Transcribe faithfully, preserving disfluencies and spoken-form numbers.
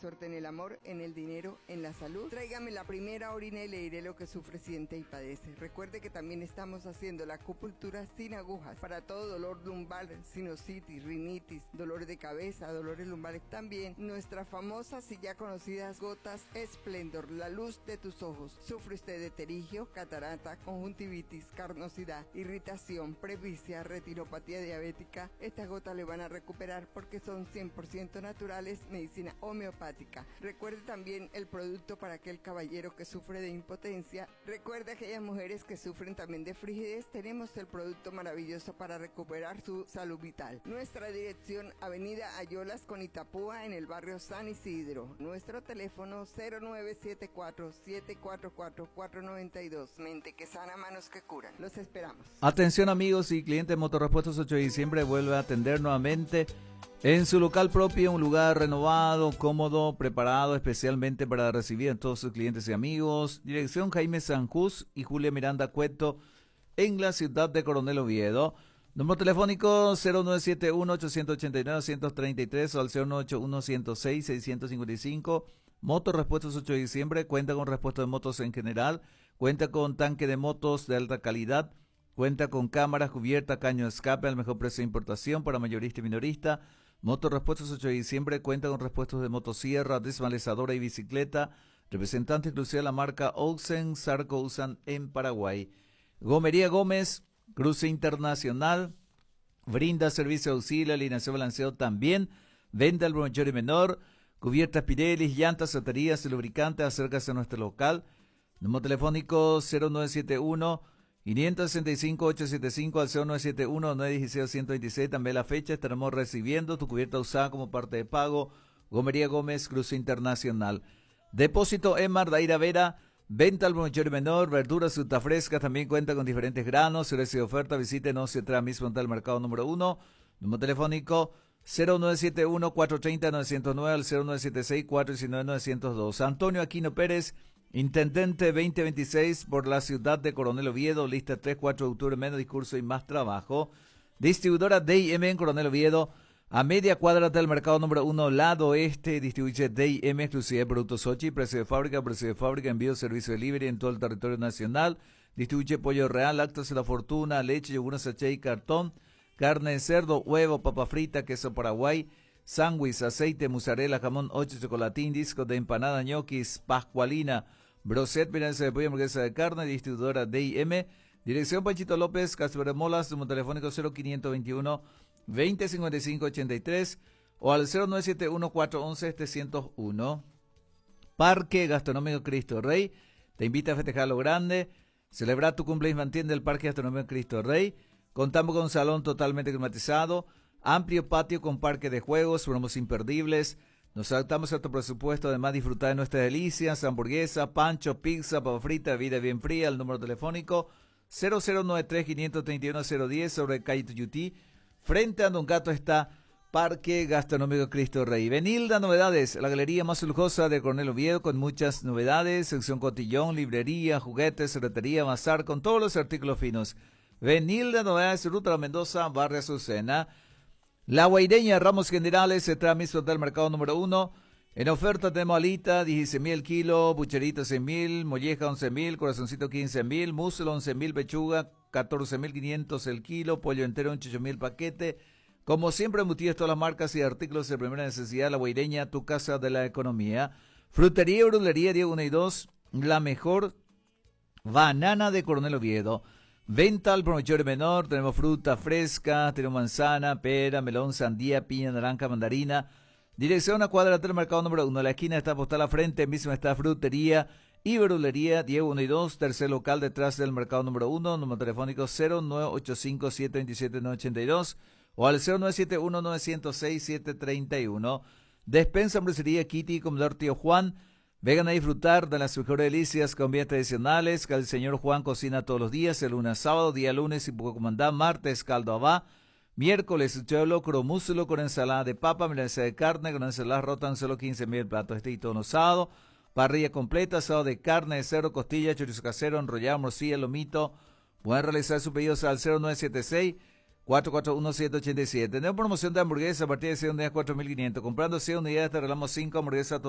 suerte en el amor, en el dinero, en la salud. Tráigame la primera orina y le diré lo que sufre, siente y padece. Recuerde que también estamos haciendo la acupuntura sin agujas para todo dolor lumbar, sinusitis, rinitis, dolores de cabeza, dolores lumbares. También nuestras famosas y ya conocidas gotas Esplendor, la luz de tus ojos. ¿Sufre usted de terigio, catarata, conjuntivitis, carnosidad, irritación, presbicia, retinopatía diabética? Estas gotas le van a recuperar porque son cien por ciento naturales, medicina homeopática. Recuerde también el producto para aquel caballero que sufre de impotencia. Recuerde aquellas mujeres que sufren también de frigidez. Tenemos el producto maravilloso para recuperar su salud vital. Nuestra dirección, Avenida Ayolas con Itapúa, en el barrio San Isidro. Nuestro teléfono cero nueve siete cuatro, siete cuatro cuatro, cuatro nueve dos. Mente que sana, manos que curan. Los esperamos. Atención amigos y clientes, Motorrepuestos ocho de diciembre vuelve a atender nuevamente en su local propio, un lugar renovado, cómodo, preparado especialmente para recibir a todos sus clientes y amigos. Dirección Jaime Sanjús y Julia Miranda Cueto en la ciudad de Coronel Oviedo. Número telefónico cero nueve siete uno, ocho ocho nueve, uno cero tres tres o al cero nueve ocho uno, ciento seis, seiscientos cincuenta y cinco. Motorrepuestos ocho de diciembre cuenta con repuesto de motos en general, cuenta con tanque de motos de alta calidad, cuenta con cámaras, cubierta, caño de escape al mejor precio de importación para mayorista y minorista. Motorrepuestos ocho de diciembre cuenta con repuestos de motosierra, desmalezadora y bicicleta. Representante exclusiva de la marca Oxen, Sarco usan en Paraguay. Gomería Gómez, cruce internacional, brinda servicio de auxilio, alineación balanceo también, vende al mayor y menor, cubiertas Pirelli, llantas, baterías y lubricantes. Acércase a nuestro local. Número telefónico cero nueve siete uno, cinco seis cinco, ocho siete cinco al cero nueve siete uno, nueve uno seis, uno cero dos seis. También la fecha estaremos recibiendo tu cubierta usada como parte de pago. Gomería Gómez, cruce internacional. Depósito Emar, Daira Vera, venta al mayor y menor, verduras, fruta fresca, también cuenta con diferentes granos. Si recibe oferta, visítenos y trae mismo al mercado número uno. Número telefónico cero nueve siete uno, cuatro tres cero, nueve cero nueve al cero nueve siete seis, cuatro uno nueve, nueve cero dos. Antonio Aquino Pérez, Intendente veinte veintiséis por la ciudad de Coronel Oviedo, lista tres, cuatro de octubre, menos discurso y más trabajo. Distribuidora D I M en Coronel Oviedo, a media cuadra del mercado número uno, lado oeste. Distribuye D I M, exclusividad de productos Sochi, precio de fábrica, precio de fábrica, envío, servicio de delivery en todo el territorio nacional. Distribuye pollo real, lácteos de la fortuna, leche, yogur sachet y cartón, carne de cerdo, huevo, papa frita, queso Paraguay, sándwich, aceite, mozzarella, jamón, ocho, chocolatín, disco de empanada, ñoquis, pascualina, broset, milanesa de pollo, hamburguesa de carne. Distribuidora D I M. Dirección Panchito López, Castro de Molas, número telefónico cero quinientos veintiuno, veinte cincuenta y cinco ochenta y tres o al cero nueve siete uno, cuatro once, setecientos uno. Parque Gastronómico Cristo Rey te invita a festejar lo grande. Celebrar tu cumpleaños infantil del Parque Gastronómico Cristo Rey. Contamos con un salón totalmente climatizado, amplio patio con parque de juegos, promos imperdibles. Nos adaptamos a tu presupuesto, además disfrutar de nuestras delicias, hamburguesa, pancho, pizza, papa frita, bebida bien fría. El número telefónico cero cero nueve tres, cinco tres uno, cero diez sobre calle Tuyutí. Frente a Don Gato está Parque Gastronómico Cristo Rey. Benilda Novedades, la galería más lujosa de Coronel Oviedo con muchas novedades, sección cotillón, librería, juguetes, ferretería, bazar con todos los artículos finos. Benilda Novedades, Ruta La Mendoza, Barrio Azucena. La Guaireña, Ramos Generales, se trae mismo del mercado número uno. En oferta tenemos alita, dieciséis mil el kilo, bucherito seis mil, molleja once mil, corazoncito quince mil, muslo once mil, pechuga catorce mil quinientos el kilo, pollo entero ocho mil paquete. Como siempre, embutidos todas las marcas y artículos de primera necesidad. La Guaireña, tu casa de la economía. Frutería y brulería Diego uno y dos, la mejor banana de Coronel Oviedo. Venta al promotor menor, tenemos fruta fresca, tenemos manzana, pera, melón, sandía, piña, naranja, mandarina. Dirección a cuadra del mercado número uno, la esquina está postal a frente, mismo está frutería y verdulería Diego uno y dos, tercer local detrás del mercado número uno, número telefónico cero nueve ocho cinco, siete dos siete, nueve ocho dos o al cero nueve siete uno, nueve cero seis, siete tres uno. Despensa hamburguesería Kitty, Comedor Tío Juan. Vengan a disfrutar de las mejores delicias con comidas tradicionales que el señor Juan cocina todos los días, el lunes a sábado, día lunes y poco comandá, martes caldo abá, miércoles chuelo locro, músculo con ensalada de papa, milanesa de carne, con ensalada rotan solo quince mil platos, este y todo sábado, parrilla completa, asado de carne, de cerdo, costilla, chorizo casero, enrollado, morcilla, lomito. Pueden realizar sus pedidos al cero nueve siete seis, cuatro cuatro uno, siete ocho siete. Tenemos promoción de hamburguesa a partir de seis unidades, cuatro mil quinientos. Comprando seis unidades te regalamos cinco hamburguesas